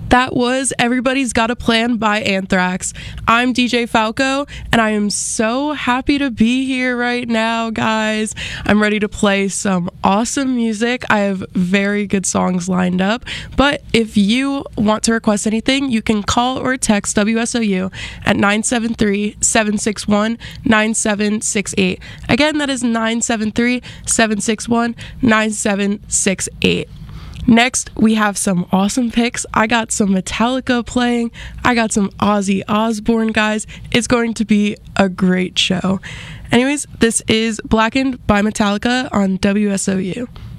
That was Everybody's Got a Plan by Anthrax. I'm DJ Falco, and I am so happy to be here right now, guys. I'm ready to play some awesome music. I have very good songs lined up, but if you want to request anything, you can call or text WSOU at 973-761-9768. Again, that is 973-761-9768. Next, we have some awesome picks. I got some Metallica playing. I got some Ozzy Osbourne, guys. It's going to be a great show. Anyways, this is Blackened by Metallica on WSOU.